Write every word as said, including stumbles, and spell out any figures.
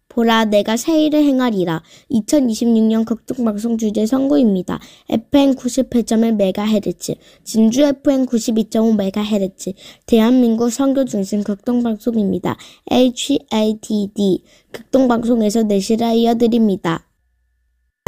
보라, 내가 새 일을 행하리라. 이천이십육 년 극동방송 주제 선고입니다. 에프엠 구십팔 점 일 메가헤르츠, 진주 에프엠 구십이 점 오 메가헤르츠, 대한민국 선교 중심 극동방송입니다. 에이치 에이 티 디, 극동방송에서 내실을 이어드립니다.